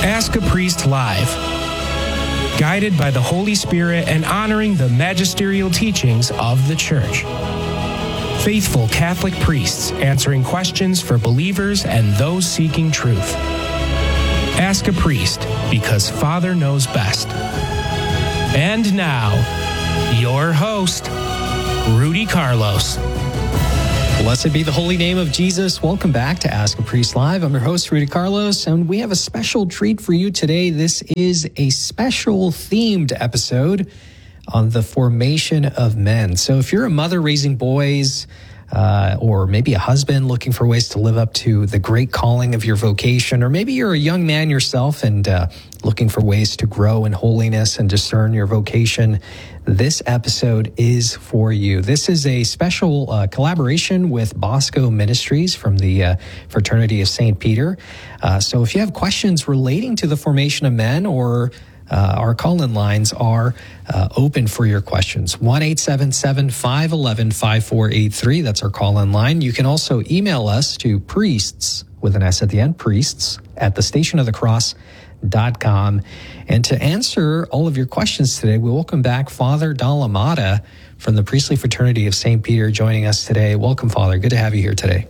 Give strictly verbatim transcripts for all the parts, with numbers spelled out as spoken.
Ask a Priest Live. Guided by the Holy Spirit and honoring the magisterial teachings of the Church. Faithful Catholic priests answering questions for believers and those seeking truth. Ask a Priest, because Father knows best. And now, your host, Rudy Carlos. Blessed be the holy name of Jesus. Welcome back to Ask a Priest Live. I'm your host, Rudy Carlos, and we have a special treat for you today. This is a special themed episode on the formation of men. So if you're a mother raising boys, uh, or maybe a husband looking for ways to live up to the great calling of your vocation, or maybe you're a young man yourself and uh, looking for ways to grow in holiness and discern your vocation, this episode is for you. This is a special uh, collaboration with Bosco Ministries from the uh, Fraternity of Saint Peter. Uh, so if you have questions relating to the formation of men, or uh, our call-in lines are uh, open for your questions. one eight seven seven, five one one, five four eight three. That's our call-in line. You can also email us to priests, with an S at the end, priests, at the station of the cross dot com. And to answer all of your questions today, we welcome back Father Dalamada from the Priestly Fraternity of Saint Peter joining us today. Welcome, Father. Good to have you here today.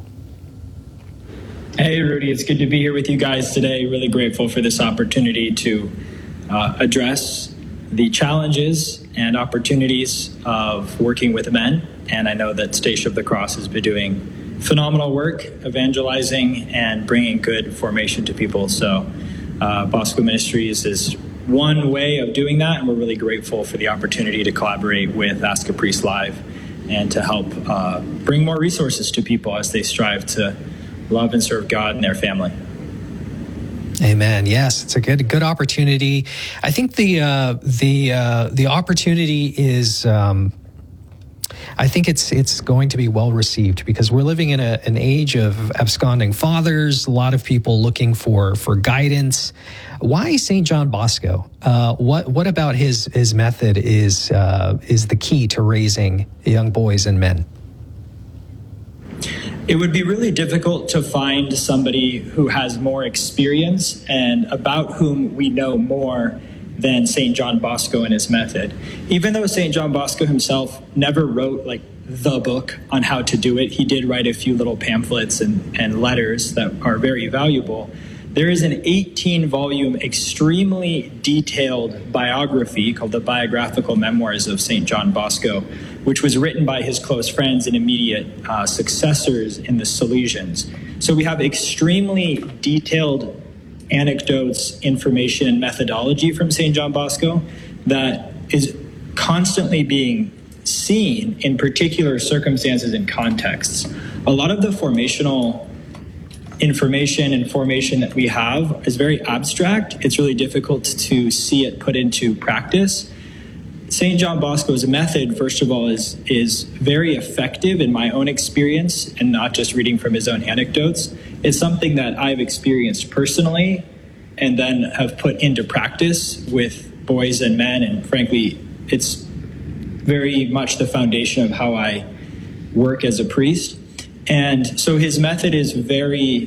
Hey, Rudy. It's good to be here with you guys today. Really grateful for this opportunity to uh, address the challenges and opportunities of working with men. And I know that Station of the Cross has been doing phenomenal work evangelizing and bringing good formation to people. So Uh, Bosco Ministries is one way of doing that, and we're really grateful for the opportunity to collaborate with Ask a Priest Live and to help uh, bring more resources to people as they strive to love and serve God and their family. Amen. Yes, it's a good good opportunity. I think the uh, the uh, the opportunity is. Um, I think it's it's going to be well received, because we're living in a, an age of absconding fathers, a lot of people looking for, for guidance. Why Saint John Bosco? Uh, what what about his his method is uh, is the key to raising young boys and men? It would be really difficult to find somebody who has more experience and about whom we know more than Saint John Bosco and his method. Even though Saint John Bosco himself never wrote like the book on how to do it, he did write a few little pamphlets and, and letters that are very valuable. There is an eighteen volume, extremely detailed biography called the Biographical Memoirs of Saint John Bosco, which was written by his close friends and immediate uh, successors in the Salesians. So we have extremely detailed anecdotes, information, and methodology from Saint John Bosco that is constantly being seen in particular circumstances and contexts. A lot of the formational information and formation that we have is very abstract. It's really difficult to see it put into practice. Saint John Bosco's method, first of all, is, is very effective in my own experience, and not just reading from his own anecdotes. It's something that I've experienced personally and then have put into practice with boys and men. And frankly, it's very much the foundation of how I work as a priest. And so his method is very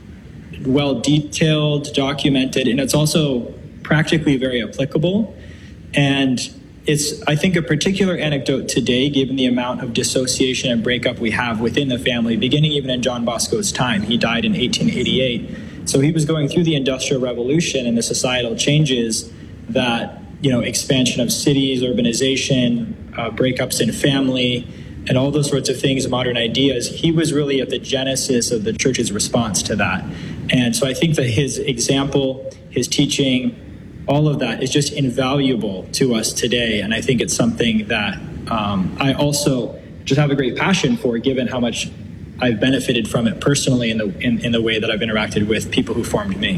well detailed, documented, and it's also practically very applicable. And it's, I think, a particular anecdote today, given the amount of dissociation and breakup we have within the family, beginning even in John Bosco's time. He died in eighteen eighty-eight. So he was going through the Industrial Revolution and the societal changes that, you know, expansion of cities, urbanization, uh, breakups in family, and all those sorts of things, modern ideas. He was really at the genesis of the church's response to that. And so I think that his example, his teaching, all of that is just invaluable to us today. And I think it's something that um, I also just have a great passion for, given how much I've benefited from it personally in the in, in the way that I've interacted with people who formed me.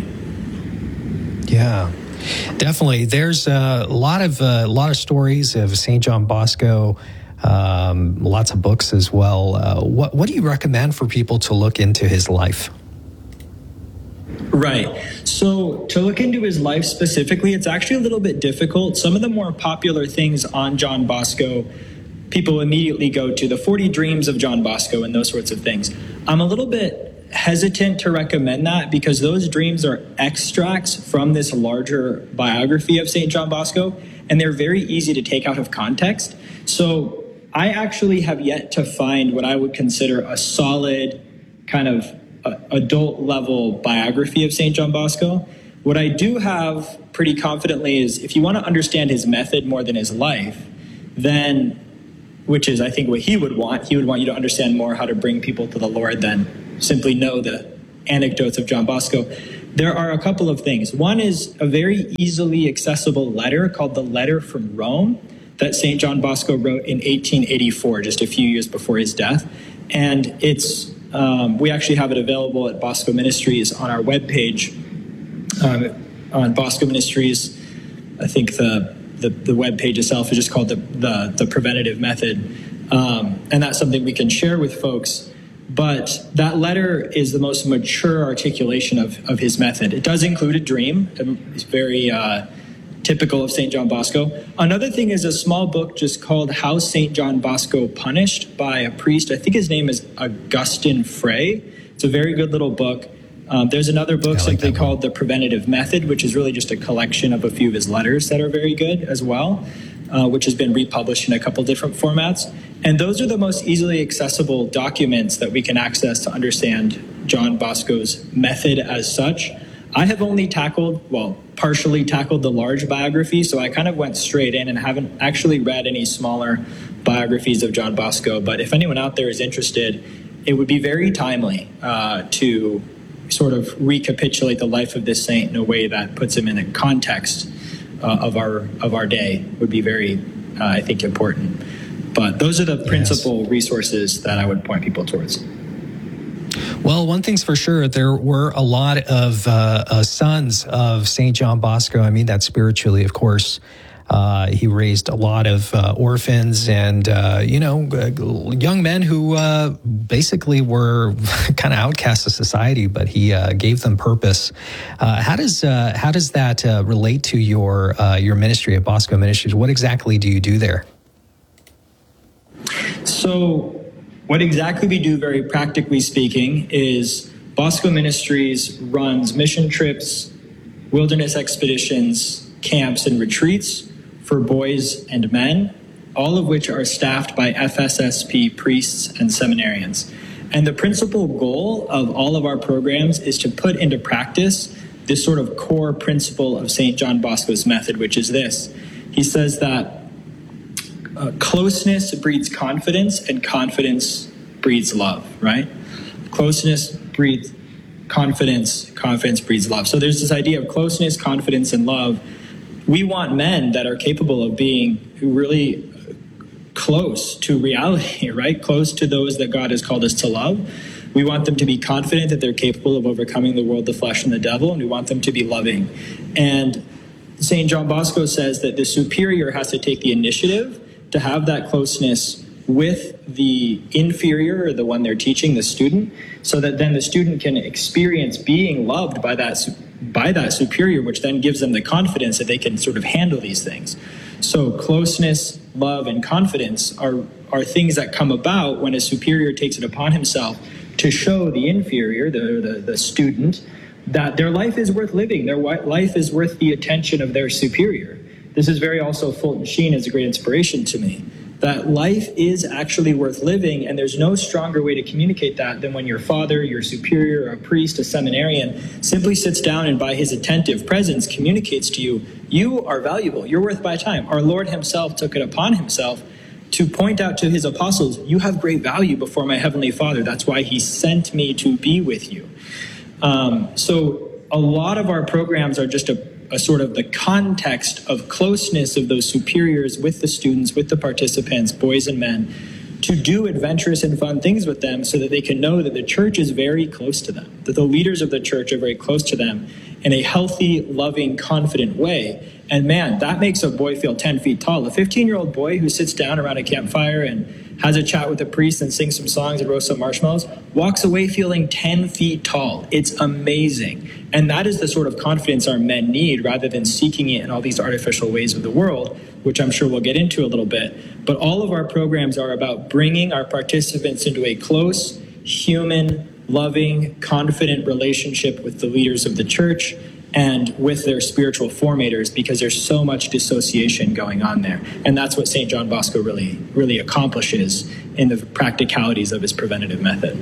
Yeah, definitely. There's a lot of a uh, lot of stories of Saint John Bosco, um, lots of books as well. Uh, what what do you recommend for people to look into his life? Right. So to look into his life specifically, it's actually a little bit difficult. Some of the more popular things on John Bosco, people immediately go to the forty Dreams of John Bosco and those sorts of things. I'm a little bit hesitant to recommend that because those dreams are extracts from this larger biography of Saint John Bosco, and they're very easy to take out of context. So I actually have yet to find what I would consider a solid kind of uh, adult level biography of Saint John Bosco. What I do have pretty confidently is if you want to understand his method more than his life, then, which is I think what he would want, he would want you to understand more how to bring people to the Lord than simply know the anecdotes of John Bosco. There are a couple of things. One is a very easily accessible letter called the Letter from Rome that Saint John Bosco wrote in eighteen eighty-four, just a few years before his death. And it's um, we actually have it available at Bosco Ministries on our webpage, um, on Bosco Ministries. I think the, the, the webpage itself is just called the, the, the Preventative Method. Um, and that's something we can share with folks. But that letter is the most mature articulation of, of his method. It does include a dream. It's very uh, typical of Saint John Bosco. Another thing is a small book just called How Saint John Bosco Punished by a priest. I think his name is Augustin Frey. It's a very good little book. Um, there's another book like simply called The Preventative Method, which is really just a collection of a few of his letters that are very good as well, uh, which has been republished in a couple different formats. And those are the most easily accessible documents that we can access to understand John Bosco's method as such. I have only tackled, well, partially tackled the large biography, so I kind of went straight in and haven't actually read any smaller biographies of John Bosco. But if anyone out there is interested, it would be very timely uh, to sort of recapitulate the life of this saint in a way that puts him in a context uh, of our of our day. Would be very, uh, I think, important. But those are the principal yes. resources that I would point people towards. Well, one thing's for sure, there were a lot of uh, uh, sons of Saint John Bosco. I mean that spiritually, of course. Uh, he raised a lot of uh, orphans and, uh, you know, young men who uh, basically were kind of outcasts of society, but he uh, gave them purpose. Uh, how does uh, how does that uh, relate to your uh, your ministry at Bosco Ministries? What exactly do you do there? So what exactly we do, very practically speaking, is Bosco Ministries runs mission trips, wilderness expeditions, camps, and retreats for boys and men, all of which are staffed by F S S P priests and seminarians. And the principal goal of all of our programs is to put into practice this sort of core principle of Saint John Bosco's method, which is this. He says that uh, closeness breeds confidence and confidence breeds love, right? Closeness breeds confidence, confidence breeds love. So there's this idea of closeness, confidence, and love. We want men that are capable of being really close to reality, right? Close to those that God has called us to love. We want them to be confident that they're capable of overcoming the world, the flesh, and the devil, and we want them to be loving. And Saint John Bosco says that the superior has to take the initiative to have that closeness with the inferior, or the one they're teaching, the student, so that then the student can experience being loved by that by that superior, which then gives them the confidence that they can sort of handle these things. So closeness, love, and confidence are, are things that come about when a superior takes it upon himself to show the inferior, the, the, the student, that their life is worth living, their life is worth the attention of their superior. This is very also, Fulton Sheen is a great inspiration to me, that life is actually worth living, and there's no stronger way to communicate that than when your father, your superior, a priest, a seminarian, simply sits down and by his attentive presence communicates to you, you are valuable, you're worth my time. Our Lord himself took it upon himself to point out to his apostles, you have great value before my heavenly Father. That's why he sent me to be with you. Um, so a lot of our programs are just a a sort of the context of closeness of those superiors with the students, with the participants, boys and men, to do adventurous and fun things with them so that they can know that the church is very close to them, that the leaders of the church are very close to them in a healthy, loving, confident way. And man, that makes a boy feel ten feet tall. A fifteen-year-old boy who sits down around a campfire and has a chat with a priest and sings some songs and roasts some marshmallows, walks away feeling ten feet tall. It's amazing. And that is the sort of confidence our men need, rather than seeking it in all these artificial ways of the world, which I'm sure we'll get into a little bit. But all of our programs are about bringing our participants into a close, human, loving, confident relationship with the leaders of the church and with their spiritual formators, because there's so much dissociation going on there. And that's what Saint John Bosco really, really accomplishes in the practicalities of his preventative method.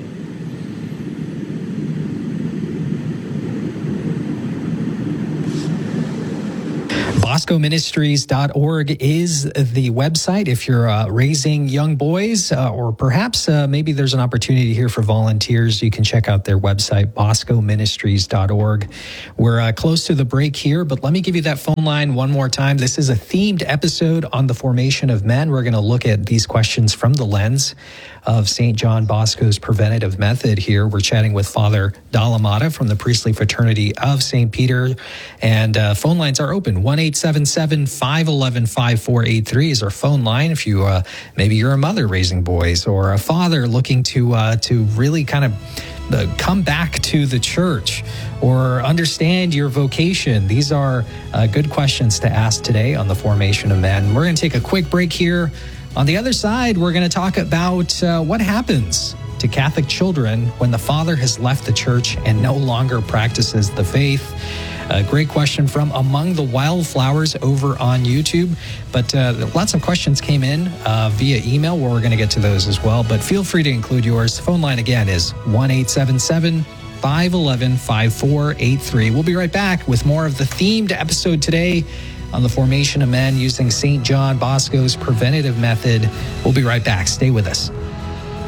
Bosco Ministries dot org is the website if you're uh, raising young boys, uh, or perhaps uh, maybe there's an opportunity here for volunteers. You can check out their website, Bosco Ministries dot org. We're uh, close to the break here, but let me give you that phone line one more time. This is a themed episode on the formation of men. We're going to look at these questions from the lens of Saint John Bosco's preventative method here. We're chatting with Father Dalamata from the Priestly Fraternity of Saint Peter, and uh, phone lines are open. one eight seven seven, five one one, five four eight three is our phone line. If you uh, maybe you're a mother raising boys, or a father looking to uh, to really kind of uh, come back to the church or understand your vocation. These are uh, good questions to ask today on the formation of men. We're going to take a quick break here. On the other side, we're going to talk about uh, what happens to Catholic children when the father has left the church and no longer practices the faith. A great question from Among the Wildflowers over on YouTube. But uh, lots of questions came in uh, via email, where we're going to get to those as well. But feel free to include yours. The phone line again is one eight seven seven, five one one, five four eight three. We'll be right back with more of the themed episode today on the formation of men using Saint John Bosco's preventative method. We'll be right back. Stay with us.